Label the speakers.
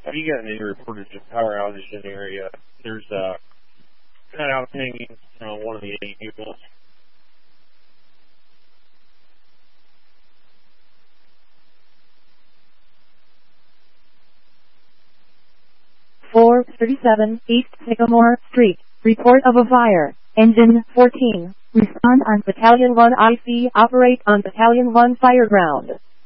Speaker 1: Have you gotten any reported power outage in the area? There's cutout hanging on one of the 8 units.
Speaker 2: 437 East Sycamore Street. Report of a fire. Engine 14. Respond on Battalion 1 IC. Operate on Battalion 1 Fireground.